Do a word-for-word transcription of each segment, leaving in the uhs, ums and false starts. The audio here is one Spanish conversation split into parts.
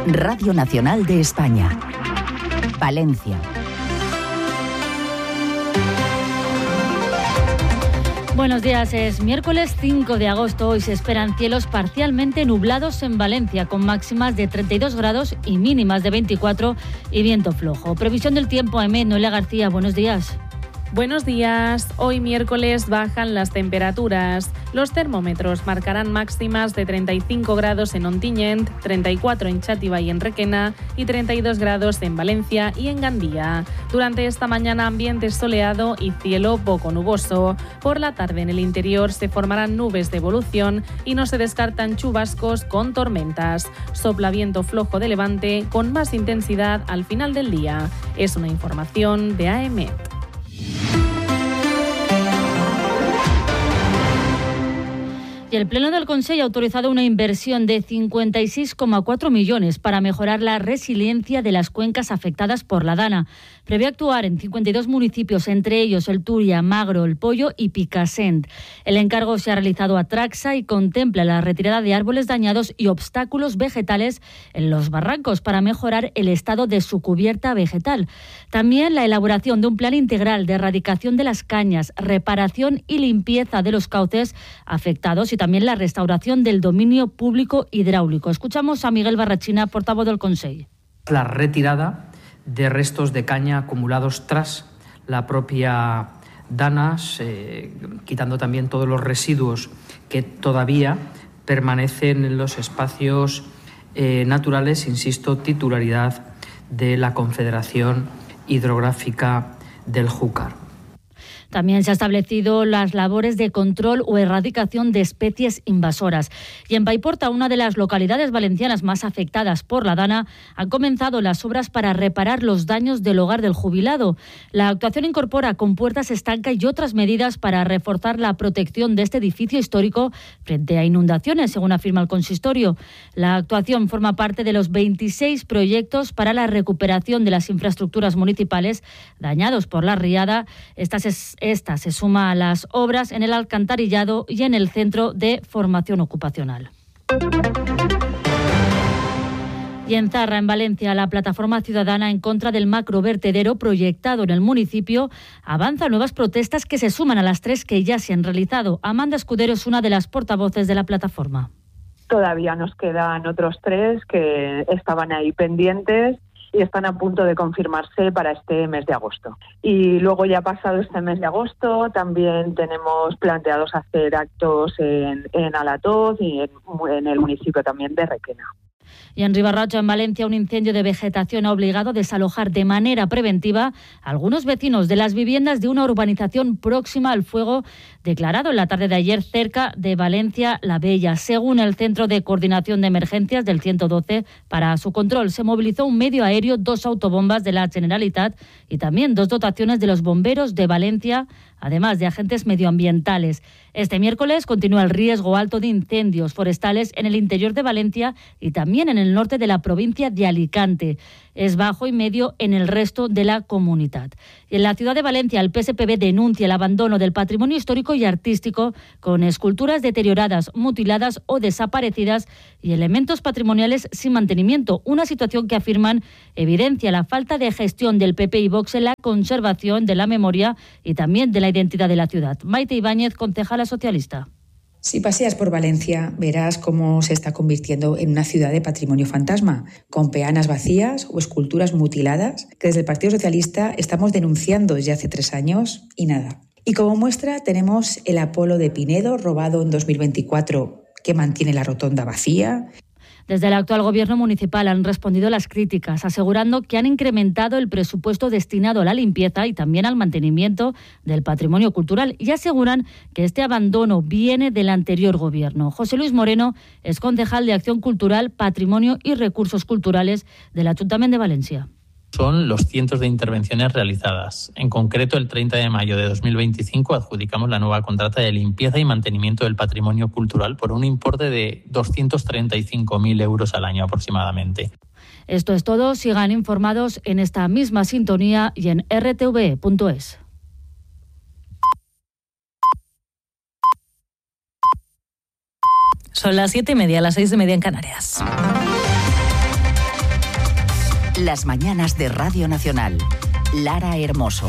Radio Nacional de España. Palencia. Buenos días, es miércoles cinco de agosto. Hoy se esperan cielos parcialmente nublados en Valencia, con máximas de treinta y dos grados y mínimas de veinticuatro y viento flojo. Previsión del tiempo, Aimé, Noelia García, buenos días. Buenos días. Hoy miércoles bajan las temperaturas. Los termómetros marcarán máximas de treinta y cinco grados en Ontinyent, treinta y cuatro en Xàtiva y en Requena y treinta y dos grados en Valencia y en Gandía. Durante esta mañana ambiente soleado y cielo poco nuboso. Por la tarde en el interior se formarán nubes de evolución y no se descartan chubascos con tormentas. Sopla viento flojo de levante con más intensidad al final del día. Es una información de A E M E T. Y el Pleno del Consell ha autorizado una inversión de cincuenta y seis coma cuatro millones para mejorar la resiliencia de las cuencas afectadas por la Dana. Prevé actuar en cincuenta y dos municipios, entre ellos el Túria, Magro, El Pollo y Picassent. El encargo se ha realizado a Traxa y contempla la retirada de árboles dañados y obstáculos vegetales en los barrancos para mejorar el estado de su cubierta vegetal. También la elaboración de un plan integral de erradicación de las cañas, reparación y limpieza de los cauces afectados y también la restauración del dominio público hidráulico. Escuchamos a Miguel Barrachina, portavoz del Consell. La retirada de restos de caña acumulados tras la propia Dana, eh, quitando también todos los residuos que todavía permanecen en los espacios eh, naturales, insisto, titularidad de la Confederación Hidrográfica del Júcar. También se han establecido las labores de control o erradicación de especies invasoras. Y en Paiporta, una de las localidades valencianas más afectadas por la Dana, han comenzado las obras para reparar los daños del hogar del jubilado. La actuación incorpora compuertas estanca y otras medidas para reforzar la protección de este edificio histórico frente a inundaciones, según afirma el consistorio. La actuación forma parte de los veintiséis proyectos para la recuperación de las infraestructuras municipales dañados por la riada. Estas es Esta se suma a las obras en el alcantarillado y en el centro de formación ocupacional. Y en Zarra, en Valencia, la plataforma ciudadana en contra del macrovertedero proyectado en el municipio avanza nuevas protestas que se suman a las tres que ya se han realizado. Amanda Escudero es una de las portavoces de la plataforma. Todavía nos quedan otros tres que estaban ahí pendientes y están a punto de confirmarse para este mes de agosto. Y luego, ya pasado este mes de agosto, también tenemos planteados hacer actos en, en Alatoz y en, en el municipio también de Requena. Y en Ribarroja, en Valencia, un incendio de vegetación ha obligado a desalojar de manera preventiva a algunos vecinos de las viviendas de una urbanización próxima al fuego declarado en la tarde de ayer cerca de Valencia la Bella. Según el Centro de Coordinación de Emergencias del ciento doce, para su control se movilizó un medio aéreo, dos autobombas de la Generalitat y también dos dotaciones de los bomberos de Valencia, además de agentes medioambientales. Este miércoles continúa el riesgo alto de incendios forestales en el interior de Valencia y también en el norte de la provincia de Alicante. Es bajo y medio en el resto de la comunidad. Y en la ciudad de Valencia, el P S P B denuncia el abandono del patrimonio histórico y artístico con esculturas deterioradas, mutiladas o desaparecidas y elementos patrimoniales sin mantenimiento. Una situación que afirman evidencia la falta de gestión del P P y Vox en la conservación de la memoria y también de la identidad de la ciudad. Maite Ibáñez, concejala socialista. Si paseas por Valencia, verás cómo se está convirtiendo en una ciudad de patrimonio fantasma, con peanas vacías o esculturas mutiladas, que desde el Partido Socialista estamos denunciando desde hace tres años y nada. Y como muestra tenemos el Apolo de Pinedo, robado en dos mil veinticuatro, que mantiene la rotonda vacía. Desde el actual gobierno municipal han respondido a las críticas, asegurando que han incrementado el presupuesto destinado a la limpieza y también al mantenimiento del patrimonio cultural y aseguran que este abandono viene del anterior gobierno. José Luis Moreno es concejal de Acción Cultural, Patrimonio y Recursos Culturales del Ayuntamiento de Valencia. Son los cientos de intervenciones realizadas. En concreto, el treinta de mayo de dos mil veinticinco adjudicamos la nueva contrata de limpieza y mantenimiento del patrimonio cultural por un importe de doscientos treinta y cinco mil euros al año aproximadamente. Esto es todo. Sigan informados en esta misma sintonía y en erre te ve punto es. Son las siete y media, las seis y media en Canarias. Las mañanas de Radio Nacional. Lara Hermoso.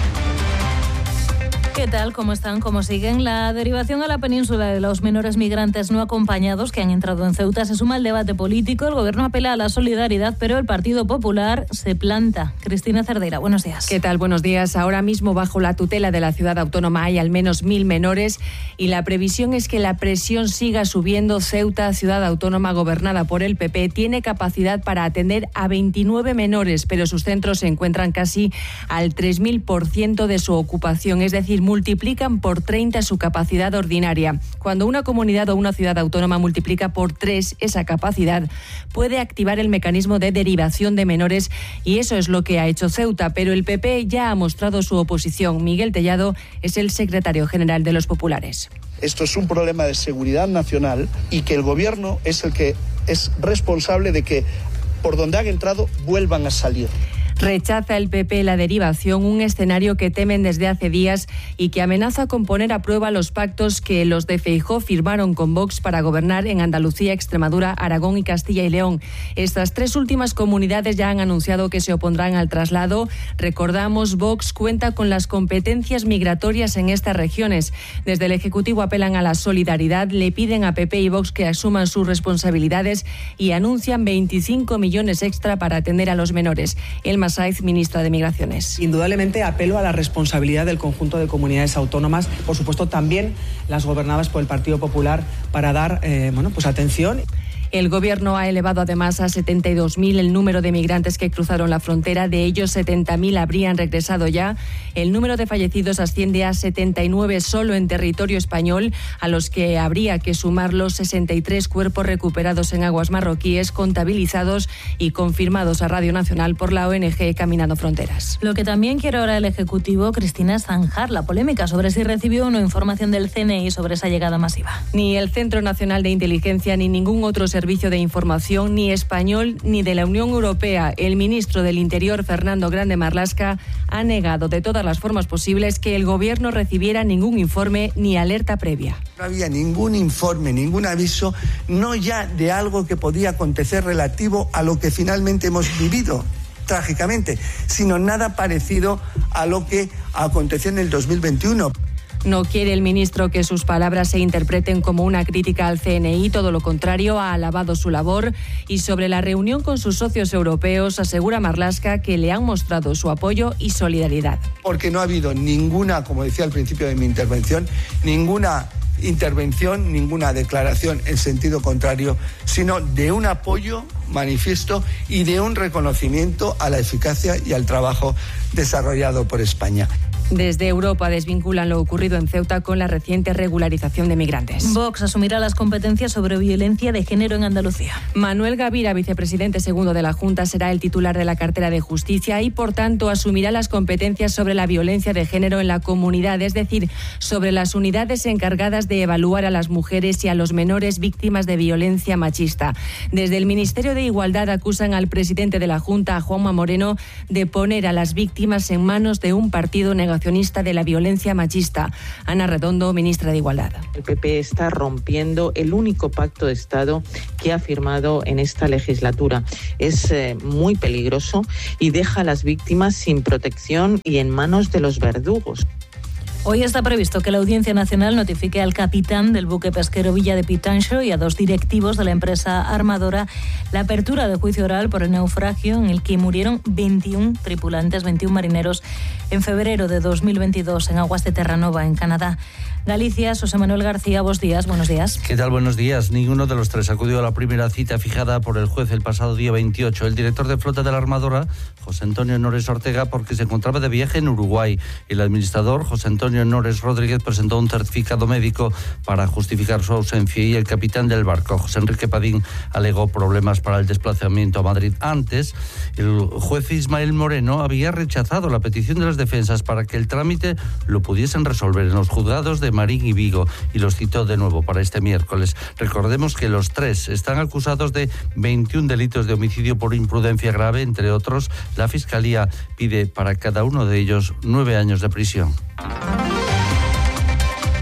¿Qué tal? ¿Cómo están? ¿Cómo siguen? La derivación a la península de los menores migrantes no acompañados que han entrado en Ceuta se suma al debate político. El gobierno apela a la solidaridad, pero el Partido Popular se planta. Cristina Cerdeira, buenos días. ¿Qué tal? Buenos días. Ahora mismo, bajo la tutela de la ciudad autónoma, hay al menos mil menores y la previsión es que la presión siga subiendo. Ceuta, ciudad autónoma gobernada por el P P, tiene capacidad para atender a veintinueve menores, pero sus centros se encuentran casi al tres mil por ciento de su ocupación, es decir, multiplican por treinta su capacidad ordinaria. Cuando una comunidad o una ciudad autónoma multiplica por tres esa capacidad, puede activar el mecanismo de derivación de menores y eso es lo que ha hecho Ceuta, pero el P P ya ha mostrado su oposición. Miguel Tellado es el secretario general de los populares. Esto es un problema de seguridad nacional y que el gobierno es el que es responsable de que por donde han entrado vuelvan a salir. Rechaza el P P la derivación, un escenario que temen desde hace días y que amenaza con poner a prueba los pactos que los de Feijóo firmaron con Vox para gobernar en Andalucía, Extremadura, Aragón y Castilla y León. Estas tres últimas comunidades ya han anunciado que se opondrán al traslado. Recordamos, Vox cuenta con las competencias migratorias en estas regiones. Desde el Ejecutivo apelan a la solidaridad, le piden a P P y Vox que asuman sus responsabilidades y anuncian veinticinco millones extra para atender a los menores. El Saiz, ministra de Migraciones. Indudablemente apelo a la responsabilidad del conjunto de comunidades autónomas, por supuesto también las gobernadas por el Partido Popular, para dar eh, bueno, pues atención. El Gobierno ha elevado además a setenta y dos mil el número de migrantes que cruzaron la frontera. De ellos, setenta mil habrían regresado ya. El número de fallecidos asciende a setenta y nueve solo en territorio español, a los que habría que sumar los sesenta y tres cuerpos recuperados en aguas marroquíes, contabilizados y confirmados a Radio Nacional por la O N G Caminando Fronteras. Lo que también quiere ahora el Ejecutivo, Cristina, es zanjar la polémica sobre si recibió o no información del C N I sobre esa llegada masiva. Ni el Centro Nacional de Inteligencia ni ningún otro servicio Servicio de Información, ni español ni de la Unión Europea. El ministro del Interior, Fernando Grande Marlaska, ha negado de todas las formas posibles que el Gobierno recibiera ningún informe ni alerta previa. No había ningún informe, ningún aviso, no ya de algo que podía acontecer relativo a lo que finalmente hemos vivido trágicamente, sino nada parecido a lo que aconteció en el dos mil veintiuno. No quiere el ministro que sus palabras se interpreten como una crítica al C N I, todo lo contrario, ha alabado su labor y sobre la reunión con sus socios europeos asegura Marlaska que le han mostrado su apoyo y solidaridad. Porque no ha habido ninguna, como decía al principio de mi intervención, ninguna intervención, ninguna declaración en sentido contrario, sino de un apoyo manifiesto y de un reconocimiento a la eficacia y al trabajo desarrollado por España. Desde Europa desvinculan lo ocurrido en Ceuta con la reciente regularización de migrantes. Vox asumirá las competencias sobre violencia de género en Andalucía. Manuel Gavira, vicepresidente segundo de la Junta, será el titular de la cartera de Justicia y, por tanto, asumirá las competencias sobre la violencia de género en la comunidad, es decir, sobre las unidades encargadas de evaluar a las mujeres y a los menores víctimas de violencia machista. Desde el Ministerio de Igualdad acusan al presidente de la Junta, a Juanma Moreno, de poner a las víctimas en manos de un partido negacionista de la violencia machista. Ana Redondo, ministra de Igualdad. El P P está rompiendo el único pacto de Estado que ha firmado en esta legislatura. Es eh, muy peligroso y deja a las víctimas sin protección y en manos de los verdugos. Hoy está previsto que la Audiencia Nacional notifique al capitán del buque pesquero Villa de Pitancho y a dos directivos de la empresa armadora la apertura de juicio oral por el naufragio en el que murieron veintiún tripulantes, veintiún marineros, en febrero de dos mil veintidós en aguas de Terranova, en Canadá. Galicia, José Manuel García, buenos días, buenos días. ¿Qué tal? Buenos días. Ninguno de los tres acudió a la primera cita fijada por el juez el pasado día veintiocho. El director de flota de la armadora, José Antonio Nores Ortega, porque se encontraba de viaje en Uruguay. El administrador, José Antonio Nores Rodríguez, presentó un certificado médico para justificar su ausencia y el capitán del barco, José Enrique Padín, alegó problemas para el desplazamiento a Madrid. Antes, el juez Ismael Moreno había rechazado la petición de las defensas para que el trámite lo pudiesen resolver en los juzgados de Marín y Vigo y los citó de nuevo para este miércoles. Recordemos que los tres están acusados de veintiún delitos de homicidio por imprudencia grave, entre otros. La Fiscalía pide para cada uno de ellos nueve años de prisión.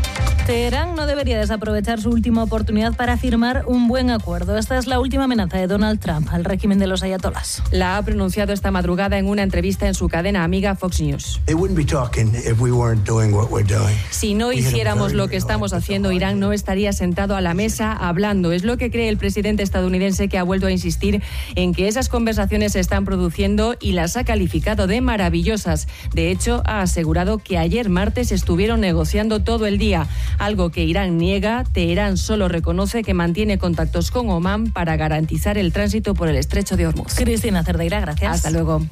Teherán no debería desaprovechar su última oportunidad para firmar un buen acuerdo. Esta es la última amenaza de Donald Trump al régimen de los ayatolás. La ha pronunciado esta madrugada en una entrevista en su cadena amiga Fox News. Si no hiciéramos lo que estamos haciendo, Irán no estaría sentado a la mesa hablando. Es lo que cree el presidente estadounidense, que ha vuelto a insistir en que esas conversaciones se están produciendo y las ha calificado de maravillosas. De hecho, ha asegurado que ayer martes estuvieron negociando todo el día, algo que Irán niega. Teherán solo reconoce que mantiene contactos con Omán para garantizar el tránsito por el estrecho de Hormuz. Cristina Cerdeira, gracias. Hasta luego.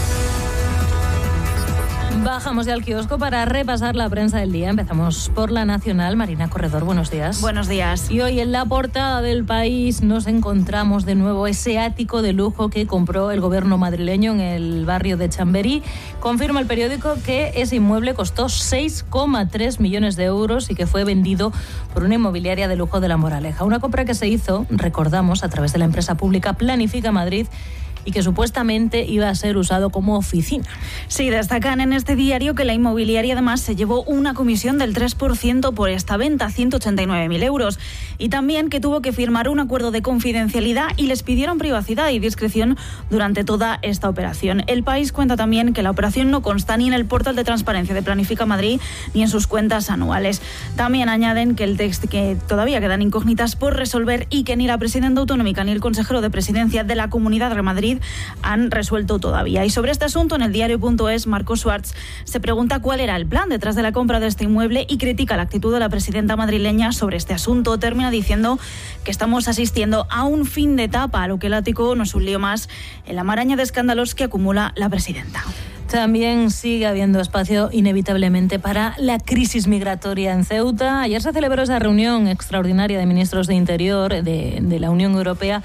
Bajamos ya al kiosco para repasar la prensa del día. Empezamos por La Nacional. Marina Corredor, buenos días. Buenos días. Y hoy en la portada del País nos encontramos de nuevo ese ático de lujo que compró el gobierno madrileño en el barrio de Chamberí. Confirma el periódico que ese inmueble costó seis coma tres millones de euros y que fue vendido por una inmobiliaria de lujo de La Moraleja. Una compra que se hizo, recordamos, a través de la empresa pública Planifica Madrid, y que supuestamente iba a ser usado como oficina. Sí, destacan en este diario que la inmobiliaria además se llevó una comisión del tres por ciento por esta venta, ciento ochenta y nueve mil euros, y también que tuvo que firmar un acuerdo de confidencialidad y les pidieron privacidad y discreción durante toda esta operación. El País cuenta también que la operación no consta ni en el portal de transparencia de Planifica Madrid ni en sus cuentas anuales. También añaden que el texto que todavía quedan incógnitas por resolver y que ni la presidenta autonómica ni el consejero de presidencia de la Comunidad de Madrid han resuelto todavía. Y sobre este asunto, en el diario punto es, Marco Schwartz se pregunta cuál era el plan detrás de la compra de este inmueble y critica la actitud de la presidenta madrileña sobre este asunto. Termina diciendo que estamos asistiendo a un fin de etapa, a lo que el ático no es un lío más en la maraña de escándalos que acumula la presidenta. También sigue habiendo espacio inevitablemente para la crisis migratoria en Ceuta. Ayer se celebró esa reunión extraordinaria de ministros de Interior de, de la Unión Europea.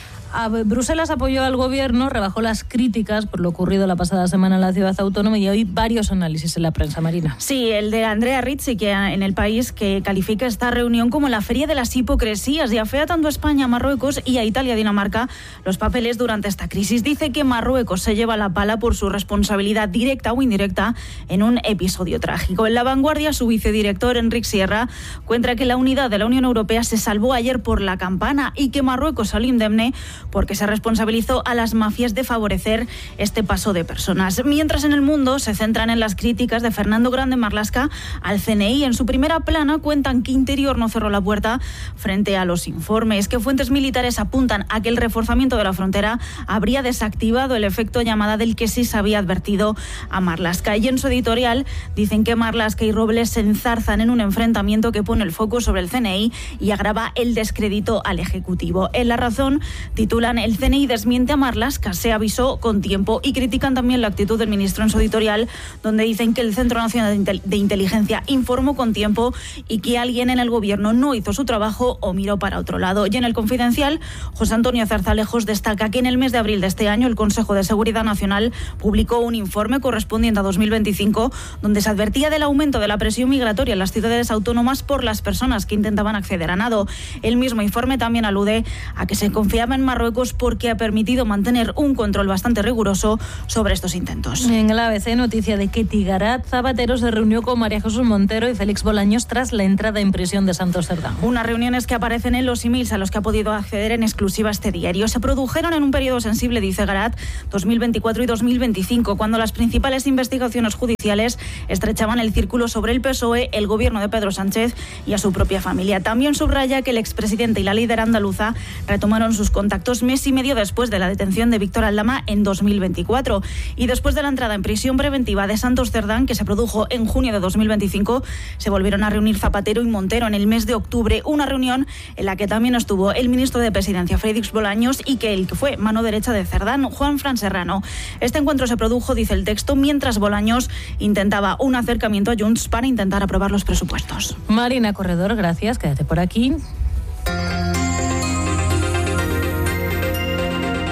Bruselas apoyó al gobierno, rebajó las críticas por lo ocurrido la pasada semana en la ciudad autónoma, y hoy varios análisis en la prensa, Marina. Sí, el de Andrea Rizzi, que en El País, que califica esta reunión como la feria de las hipocresías y afea tanto a España, a Marruecos y a Italia y Dinamarca los papeles durante esta crisis. Dice que Marruecos se lleva la pala por su responsabilidad directa o indirecta en un episodio trágico. En La Vanguardia, su vicedirector, Enric Sierra, cuenta que la unidad de la Unión Europea se salvó ayer por la campana y que Marruecos salió indemne porque se responsabilizó a las mafias de favorecer este paso de personas. Mientras en El Mundo se centran en las críticas de Fernando Grande Marlaska al C N I. En su primera plana cuentan que Interior no cerró la puerta frente a los informes, que fuentes militares apuntan a que el reforzamiento de la frontera habría desactivado el efecto llamada del que sí se había advertido a Marlaska. Y en su editorial dicen que Marlaska y Robles se enzarzan en un enfrentamiento que pone el foco sobre el C N I y agrava el descrédito al Ejecutivo. En La Razón titulan: el C N I desmiente a Marlaska, se avisó con tiempo, y critican también la actitud del ministro en su editorial, donde dicen que el Centro Nacional de Inteligencia informó con tiempo y que alguien en el gobierno no hizo su trabajo o miró para otro lado. Y en El Confidencial, José Antonio Zarzalejos destaca que en el mes de abril de este año el Consejo de Seguridad Nacional publicó un informe correspondiente a dos mil veinticinco donde se advertía del aumento de la presión migratoria en las ciudades autónomas por las personas que intentaban acceder a nado. El mismo informe también alude a que se confiaba en Marruecos porque ha permitido mantener un control bastante riguroso sobre estos intentos. En el A B C, noticia de que Tigarat Zapatero se reunió con María Jesús Montero y Félix Bolaños tras la entrada en prisión de Santos Cerdán. Unas reuniones que aparecen en los emails a los que ha podido acceder en exclusiva este diario. Se produjeron en un periodo sensible, dice Garat, dos mil veinticuatro y dos mil veinticinco, cuando las principales investigaciones judiciales estrechaban el círculo sobre el P S O E, el gobierno de Pedro Sánchez y a su propia familia. También subraya que el expresidente y la líder andaluza retomaron sus contactos mes y medio después de la detención de Víctor Aldama en dos mil veinticuatro. Y después de la entrada en prisión preventiva de Santos Cerdán, que se produjo en junio de dos mil veinticinco, se volvieron a reunir Zapatero y Montero en el mes de octubre, una reunión en la que también estuvo el ministro de Presidencia, Félix Bolaños, y que el que fue mano derecha de Cerdán, Juan Fran Serrano. Este encuentro se produjo, dice el texto, mientras Bolaños intentaba un acercamiento a Junts para intentar aprobar los presupuestos. Marina Corredor, gracias, quédate por aquí.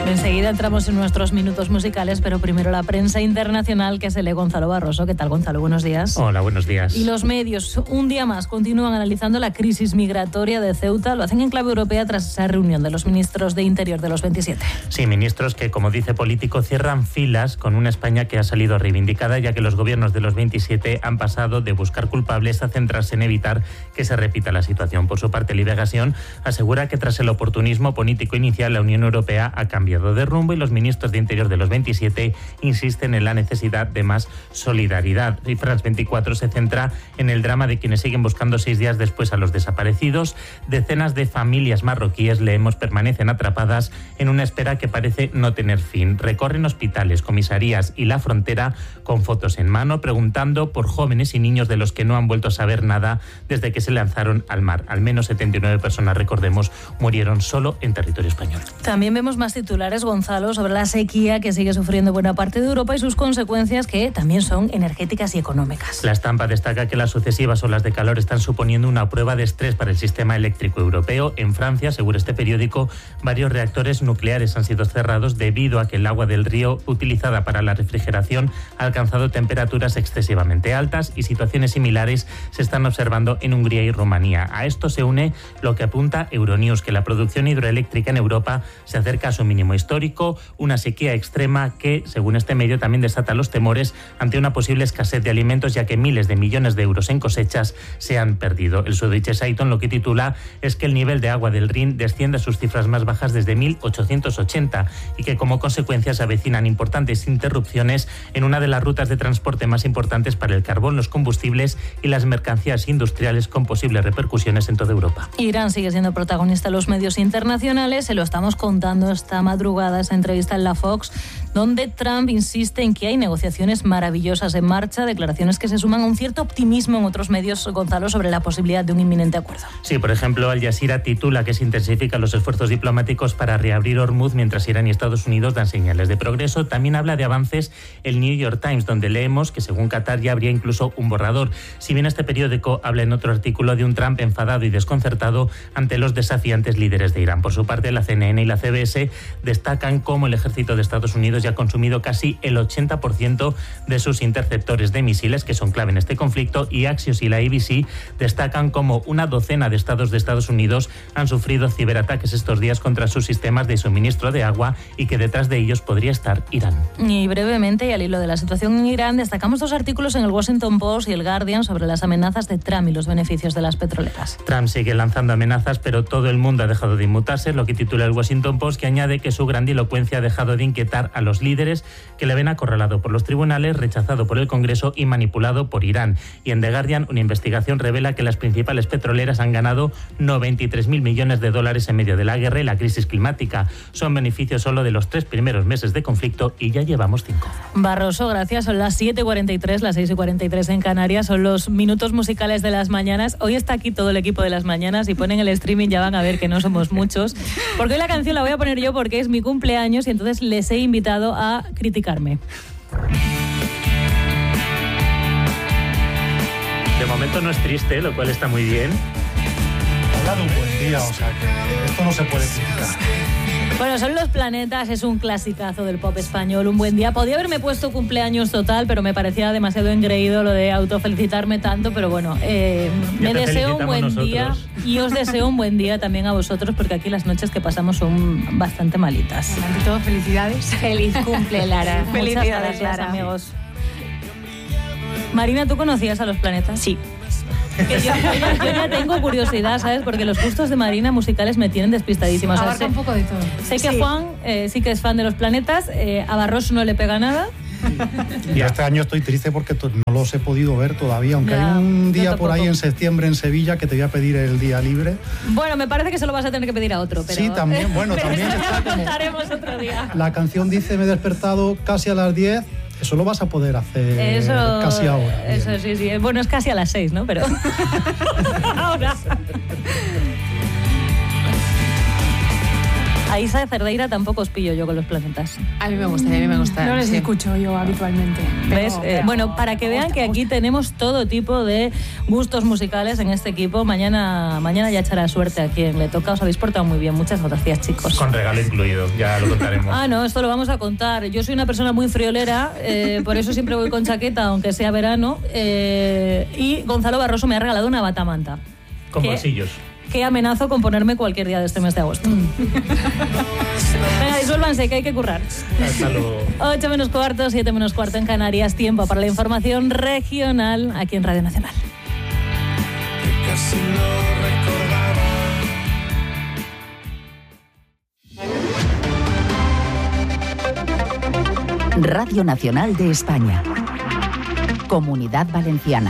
Enseguida entramos en nuestros minutos musicales, pero primero la prensa internacional que se lee Gonzalo Barroso. ¿Qué tal, Gonzalo? Buenos días. Hola, buenos días. Y los medios, un día más, continúan analizando la crisis migratoria de Ceuta. Lo hacen en clave europea tras esa reunión de los ministros de Interior de los veintisiete. Sí, ministros que, como dice Político, cierran filas con una España que ha salido reivindicada, ya que los gobiernos de los veintisiete han pasado de buscar culpables a centrarse en evitar que se repita la situación. Por su parte, Libre Gasión asegura que tras el oportunismo político inicial, la Unión Europea ha cambiado de rumbo y los ministros de Interior de los veintisiete insisten en la necesidad de más solidaridad. Y France veinticuatro se centra en el drama de quienes siguen buscando seis días después a los desaparecidos. Decenas de familias marroquíes, leemos, permanecen atrapadas en una espera que parece no tener fin. Recorren hospitales, comisarías y la frontera con fotos en mano, preguntando por jóvenes y niños de los que no han vuelto a saber nada desde que se lanzaron al mar. Al menos setenta y nueve personas, recordemos, murieron solo en territorio español. También vemos más titulares, Gonzalo, sobre la sequía que sigue sufriendo buena parte de Europa y sus consecuencias, que también son energéticas y económicas. La estampa destaca que las sucesivas olas de calor están suponiendo una prueba de estrés para el sistema eléctrico europeo. En Francia, según este periódico, varios reactores nucleares han sido cerrados debido a que el agua del río utilizada para la refrigeración ha alcanzado temperaturas excesivamente altas, y situaciones similares se están observando en Hungría y Rumanía. A esto se une lo que apunta Euronews, que la producción hidroeléctrica en Europa se acerca a su mínimo histórico, una sequía extrema que, según este medio, también desata los temores ante una posible escasez de alimentos, ya que miles de millones de euros en cosechas se han perdido. El Süddeutsche Zeitung lo que titula es que el nivel de agua del Rin desciende a sus cifras más bajas desde mil ochocientos ochenta y que como consecuencia se avecinan importantes interrupciones en una de las rutas de transporte más importantes para el carbón, los combustibles y las mercancías industriales, con posibles repercusiones en toda Europa. Irán sigue siendo protagonista en los medios internacionales, se lo estamos contando esta madrugada, esa entrevista en la Fox, donde Trump insiste en que hay negociaciones maravillosas en marcha, declaraciones que se suman a un cierto optimismo en otros medios, Gonzalo, sobre la posibilidad de un inminente acuerdo. Sí, por ejemplo, Al Jazeera titula que se intensifican los esfuerzos diplomáticos para reabrir Hormuz, mientras Irán y Estados Unidos dan señales de progreso. También habla de avances el New York Times, donde leemos que según Qatar ya habría incluso un borrador. Si bien este periódico habla en otro artículo de un Trump enfadado y desconcertado ante los desafiantes líderes de Irán. Por su parte, la C N N y la C B S destacan cómo el ejército de Estados Unidos ya ha consumido casi el ochenta por ciento de sus interceptores de misiles, que son clave en este conflicto, y Axios y la A B C destacan cómo una docena de estados de Estados Unidos han sufrido ciberataques estos días contra sus sistemas de suministro de agua y que detrás de ellos podría estar Irán. Y brevemente, y al hilo de la situación en Irán, destacamos dos artículos en el Washington Post y el Guardian sobre las amenazas de Trump y los beneficios de las petroleras. Trump sigue lanzando amenazas, pero todo el mundo ha dejado de inmutarse, lo que titula el Washington Post, que añade que su grandilocuencia ha dejado de inquietar a los líderes que le ven acorralado por los tribunales, rechazado por el Congreso y manipulado por Irán. Y en The Guardian, una investigación revela que las principales petroleras han ganado noventa y tres mil millones de dólares en medio de la guerra y la crisis climática. Son beneficios solo de los tres primeros meses de conflicto y ya llevamos cinco. Barroso, gracias. Son las siete y cuarenta y tres, las seis y cuarenta y tres en Canarias. Son los minutos musicales de las mañanas. Hoy está aquí todo el equipo de las mañanas y ponen el streaming, ya van a ver que no somos muchos. Porque hoy la canción la voy a poner yo porque es mi cumpleaños y entonces les he invitado a criticarme. De momento no es triste, lo cual está muy bien. Ha dado un buen día, o sea que esto no se puede criticar. Bueno, son Los Planetas, es un clasicazo del pop español, un buen día. Podía haberme puesto cumpleaños total, pero me parecía demasiado engreído lo de autofelicitarme tanto, pero bueno, eh, me deseo un buen nosotros. día y os deseo un buen día también a vosotros, porque aquí las noches que pasamos son bastante malitas. Ante todo, felicidades. Feliz cumple, Lara. Felicidades, Muchas gracias, Lara. amigos. Marina, ¿tú conocías a Los Planetas? Sí. Que yo, yo, yo ya tengo curiosidad, ¿sabes? Porque los gustos de Marina musicales me tienen despistadísima. O sea, Abarca sé, un poco de todo. Sé que Sí. Juan eh, sí que es fan de Los Planetas, eh, a Barroso no le pega nada. Y este año estoy triste porque to- no los he podido ver todavía, aunque Ya, hay un yo día por tampoco. ahí en septiembre en Sevilla que te voy a pedir el día libre. Bueno, me parece que se lo vas a tener que pedir a otro, pero... Sí, también, bueno, pero también eso está ya lo como- contaremos otro día. La canción dice: me he despertado casi a las diez. Eso lo vas a poder hacer Eso, casi ahora. Eso sí, sí. Bueno, es casi a las seis, ¿no? Pero... ahora... A Isa de Cerdeira tampoco os pillo yo con los planetas. A mí me gusta, a mí me gusta. No les sí. escucho yo habitualmente. ¿Ves? Pero, Eh, bueno, para que vean que aquí tenemos todo tipo de gustos musicales en este equipo. Mañana, mañana ya echará suerte a quien le toca. Os habéis portado muy bien. Muchas gracias, chicos. Con regalo incluido, ya lo contaremos. Ah, no, esto lo vamos a contar. Yo soy una persona muy friolera, eh, por eso siempre voy con chaqueta, aunque sea verano. Eh, y Gonzalo Barroso me ha regalado una batamanta. Con ¿Qué? bolsillos. Que amenazo con ponerme cualquier día de este mes de agosto. Venga, disuélvanse, que hay que currar. Hasta luego. ocho menos cuarto, siete menos cuarto en Canarias. Tiempo para la información regional aquí en Radio Nacional. Casi no recordaba. Radio Nacional de España. Comunidad Valenciana.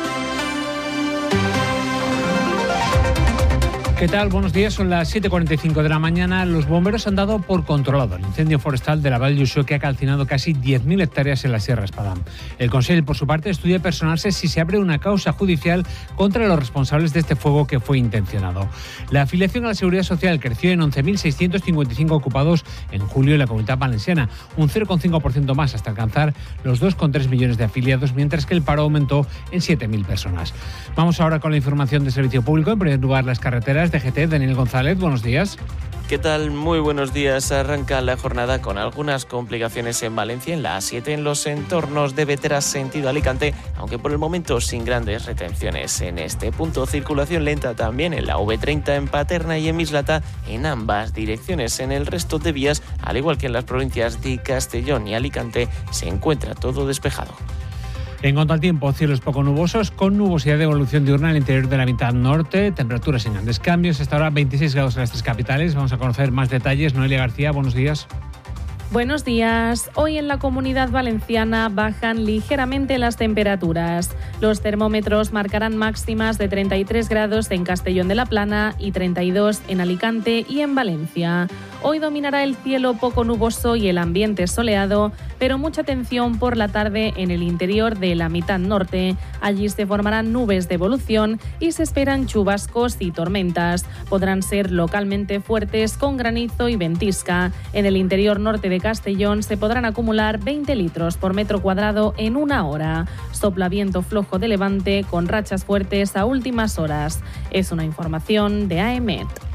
¿Qué tal? Buenos días, son las siete cuarenta y cinco de la mañana. Los bomberos han dado por controlado el incendio forestal de la Val d'Uixó que ha calcinado casi diez mil hectáreas en la Sierra Espadán. El Consell, por su parte, estudia personarse si se abre una causa judicial contra los responsables de este fuego que fue intencionado. La afiliación a la Seguridad Social creció en once mil seiscientos cincuenta y cinco ocupados en julio en la Comunidad Valenciana, un cero coma cinco por ciento más hasta alcanzar los dos coma tres millones de afiliados, mientras que el paro aumentó en siete mil personas. Vamos ahora con la información de servicio público. En primer lugar, las carreteras. D G T, Daniel González, buenos días. ¿Qué tal? Muy buenos días. Arranca la jornada con algunas complicaciones en Valencia, en la A siete, en los entornos de Vetera, sentido Alicante, aunque por el momento sin grandes retenciones. En este punto, circulación lenta también en la V treinta en Paterna y en Mislata, en ambas direcciones. En el resto de vías, al igual que en las provincias de Castellón y Alicante, se encuentra todo despejado. En cuanto al tiempo, cielos poco nubosos con nubosidad de evolución diurna en el interior de la mitad norte, temperaturas sin grandes cambios, hasta ahora veintiséis grados en las tres capitales. Vamos a conocer más detalles. Noelia García, buenos días. Buenos días. Hoy en la Comunidad Valenciana bajan ligeramente las temperaturas. Los termómetros marcarán máximas de treinta y tres grados en Castellón de la Plana y treinta y dos en Alicante y en Valencia. Hoy dominará el cielo poco nuboso y el ambiente soleado, pero mucha atención por la tarde en el interior de la mitad norte. Allí se formarán nubes de evolución y se esperan chubascos y tormentas. Podrán ser localmente fuertes con granizo y ventisca. En el interior norte de Castellón se podrán acumular veinte litros por metro cuadrado en una hora. Sopla viento flojo de levante con rachas fuertes a últimas horas. Es una información de A E M E T.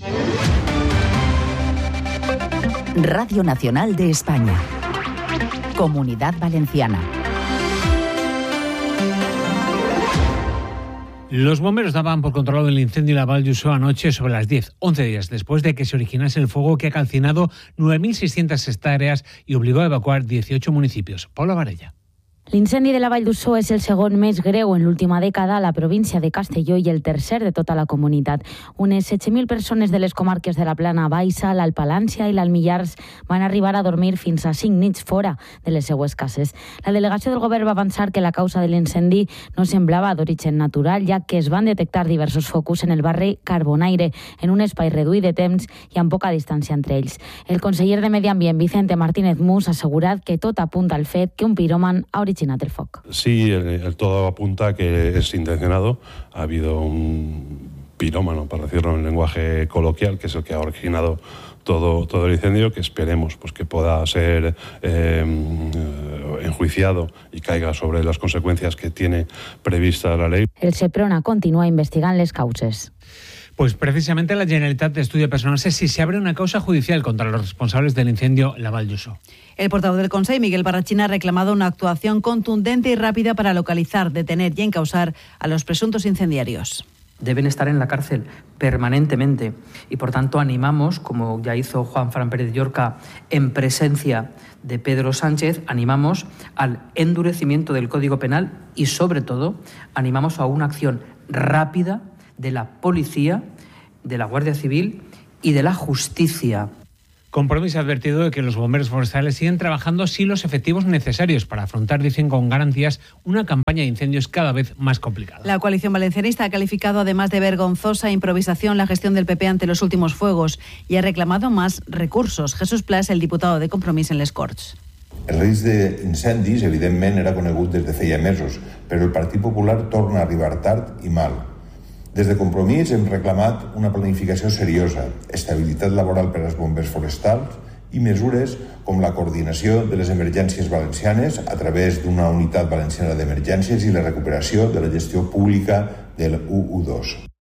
Radio Nacional de España. Comunidad Valenciana. Los bomberos daban por controlado el incendio en la Val d'Uixó anoche sobre las diez, once días después de que se originase el fuego que ha calcinado nueve mil seiscientas hectáreas y obligó a evacuar dieciocho municipios. Paula Varella. L'incendi de la Vall d'Uixó és el segon més greu en l'última dècada a la província de Castelló i el tercer de tota la comunitat. Unes setze mil persones de les comarques de la Plana Baixa, l'Alt Palància i l'Alt Millars van arribar a dormir fins a cinc nits fora de les seues cases. La delegació del govern va avançar que la causa de l'incendi no semblava d'origen natural, ja que es van detectar diversos focus en el barri Carbonaire, en un espai reduït de temps i amb poca distància entre ells. El conseller de Medi Ambient, Vicente Martínez Mus, ha assegurat que tot apunta al fet que un piròman ha originat el foc. Sí, el, el todo apunta a que es intencionado. Ha habido un pirómano, para decirlo en lenguaje coloquial, que es el que ha originado todo, todo el incendio, que esperemos pues, que pueda ser eh, enjuiciado y caiga sobre las consecuencias que tiene prevista la ley. El Seprona continua investigant les causes. Pues precisamente la Generalitat estudia personarse si se abre una causa judicial contra los responsables del incendio en la Val d'Uixó. El portavoz del Consell, Miguel Barrachín, ha reclamado una actuación contundente y rápida para localizar, detener y encausar a los presuntos incendiarios. Deben estar en la cárcel permanentemente y, por tanto, animamos, como ya hizo Juan Fran Pérez Llorca en presencia de Pedro Sánchez, animamos al endurecimiento del Código Penal y, sobre todo, animamos a una acción rápida de la policía, de la Guardia Civil y de la justicia. Compromiso advertido de que los bomberos forestales siguen trabajando sin los efectivos necesarios para afrontar, dicen con garantías, una campaña de incendios cada vez más complicada. La coalición valencianista ha calificado, además de vergonzosa improvisación, la gestión del P P ante los últimos fuegos y ha reclamado más recursos. Jesús Plas, el diputado de Compromís en les Corts. El risc d'incendis, evidentment, era conegut des de feia mesos, però el Partit Popular torna a arribar tard i mal. Des de Compromís hem reclamat una planificació seriosa, estabilitat laboral per als bombers forestals i mesures com la coordinació de les emergències valencianes a través d'una unitat valenciana d'emergències i la recuperació de la gestió pública del U U dos.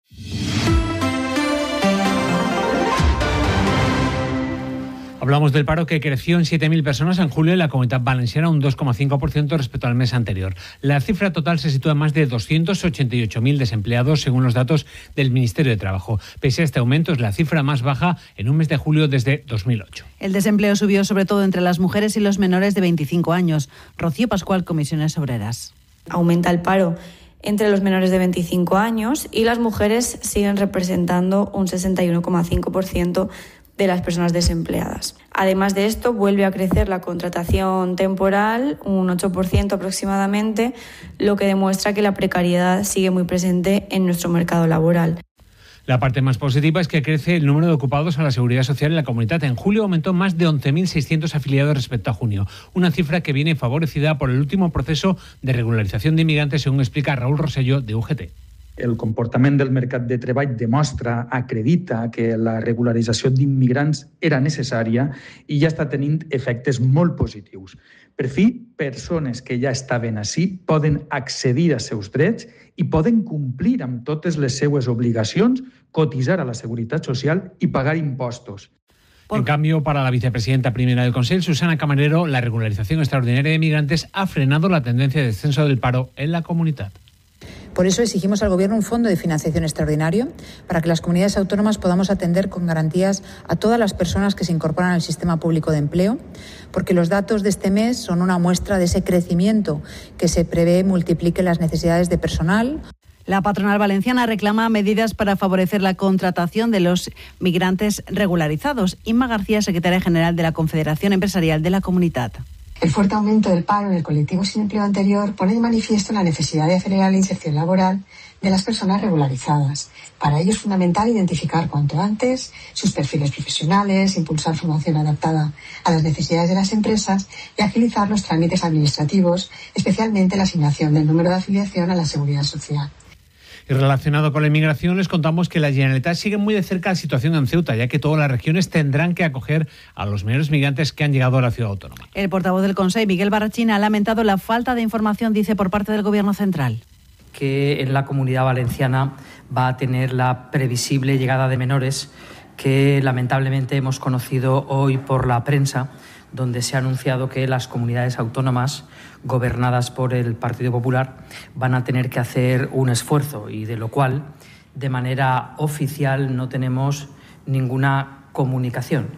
Hablamos del paro que creció en siete mil personas en julio en la Comunidad Valenciana, un dos coma cinco por ciento respecto al mes anterior. La cifra total se sitúa en más de doscientos ochenta y ocho mil desempleados, según los datos del Ministerio de Trabajo. Pese a este aumento, es la cifra más baja en un mes de julio desde dos mil ocho. El desempleo subió sobre todo entre las mujeres y los menores de veinticinco años. Rocío Pascual, Comisiones Obreras. Aumenta el paro entre los menores de veinticinco años y las mujeres siguen representando un sesenta y uno coma cinco por ciento de las personas desempleadas. Además de esto, vuelve a crecer la contratación temporal, un ocho por ciento aproximadamente, lo que demuestra que la precariedad sigue muy presente en nuestro mercado laboral. La parte más positiva es que crece el número de ocupados a la Seguridad Social en la comunidad. En julio aumentó más de once mil seiscientos afiliados respecto a junio, una cifra que viene favorecida por el último proceso de regularización de inmigrantes, según explica Raúl Rosselló, de U G T. El comportament del mercat de treball demostra, acredita que la regularització d'immigrants era necessària i ja està tenint efectes molt positius. Per fi, persones que ja estaven ací poden accedir als seus drets i poden complir amb totes les seues obligacions, cotitzar a la Seguretat Social i pagar impostos. En cambio, para la vicepresidenta primera del Consell, Susana Camarero, la regularización extraordinaria de migrantes ha frenado la tendencia de descenso del paro en la comunidad. Por eso exigimos al Gobierno un fondo de financiación extraordinario para que las comunidades autónomas podamos atender con garantías a todas las personas que se incorporan al sistema público de empleo, porque los datos de este mes son una muestra de ese crecimiento que se prevé multiplique las necesidades de personal. La patronal valenciana reclama medidas para favorecer la contratación de los migrantes regularizados. Inma García, secretaria general de la Confederación Empresarial de la Comunidad. El fuerte aumento del paro en el colectivo sin empleo anterior pone de manifiesto la necesidad de acelerar la inserción laboral de las personas regularizadas. Para ello es fundamental identificar cuanto antes sus perfiles profesionales, impulsar formación adaptada a las necesidades de las empresas y agilizar los trámites administrativos, especialmente la asignación del número de afiliación a la Seguridad Social. Y relacionado con la inmigración, les contamos que la Generalitat sigue muy de cerca la situación en Ceuta, ya que todas las regiones tendrán que acoger a los menores migrantes que han llegado a la ciudad autónoma. El portavoz del Consell, Miguel Barrachina, ha lamentado la falta de información, dice, por parte del Gobierno central. Que en la Comunidad Valenciana va a tener la previsible llegada de menores que lamentablemente hemos conocido hoy por la prensa, donde se ha anunciado que las comunidades autónomas gobernadas por el Partido Popular van a tener que hacer un esfuerzo y de lo cual, de manera oficial, no tenemos ninguna comunicación.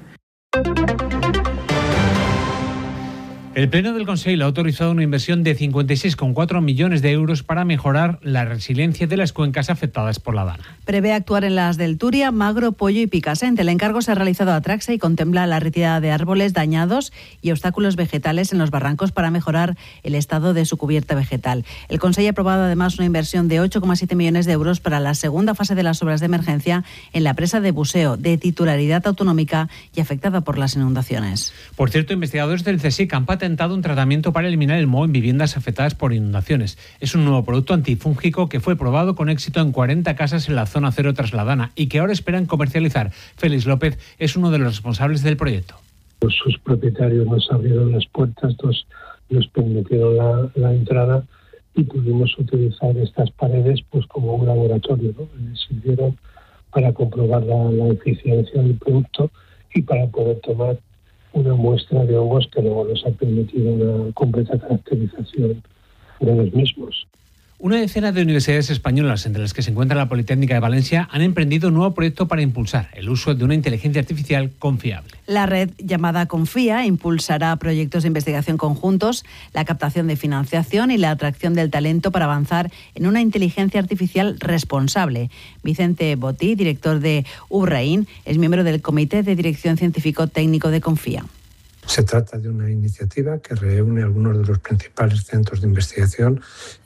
El Pleno del Consell ha autorizado una inversión de cincuenta y seis coma cuatro millones de euros para mejorar la resiliencia de las cuencas afectadas por la Dana. Prevé actuar en las del Turia, Magro, Pollo y Picassent. El encargo se ha realizado a Traxa y contempla la retirada de árboles dañados y obstáculos vegetales en los barrancos para mejorar el estado de su cubierta vegetal. El Consell ha aprobado además una inversión de ocho coma siete millones de euros para la segunda fase de las obras de emergencia en la presa de Buseo, de titularidad autonómica y afectada por las inundaciones. Por cierto, investigadores del CSIC han patentado un tratamiento para eliminar el moho en viviendas afectadas por inundaciones. Es un nuevo producto antifúngico que fue probado con éxito en cuarenta casas en la zona cero tras la Dana y que ahora esperan comercializar. Félix López es uno de los responsables del proyecto. Sus propietarios nos abrieron las puertas, nos, nos permitieron la, la entrada y pudimos utilizar estas paredes pues como un laboratorio, ¿no? Sirvieron para comprobar la, la eficiencia del producto y para poder tomar una muestra de hongos que luego nos ha permitido una completa caracterización de los mismos. Una decena de universidades españolas, entre las que se encuentra la Politécnica de Valencia, han emprendido un nuevo proyecto para impulsar el uso de una inteligencia artificial confiable. La red llamada Confía impulsará proyectos de investigación conjuntos, la captación de financiación y la atracción del talento para avanzar en una inteligencia artificial responsable. Vicente Botí, director de URAIN, es miembro del Comité de Dirección Científico-Técnico de Confía. Se trata de una iniciativa que reúne algunos de los principales centros de investigación